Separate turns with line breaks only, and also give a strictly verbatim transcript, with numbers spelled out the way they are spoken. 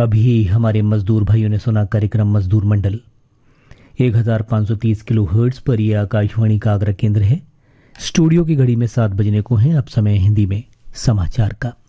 अभी हमारे मजदूर भाइयों ने सुना कार्यक्रम मजदूर मंडल। एक हजार पाँच सौ तीस किलो हर्ट्ज पर यह आकाशवाणी का आगरा केंद्र है। स्टूडियो की घड़ी में सात बजने को है। अब समय हिंदी में समाचार का।